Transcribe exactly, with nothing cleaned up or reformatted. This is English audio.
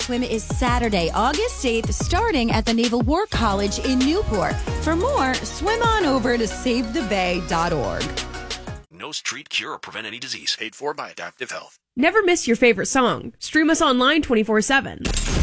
Swim is Saturday, August eighth, starting at the Naval War College in Newport. For more, swim on over to save the bay dot org. No street cure or prevent any disease. Paid for by Adaptive Health. Never miss your favorite song. Stream us online twenty-four seven.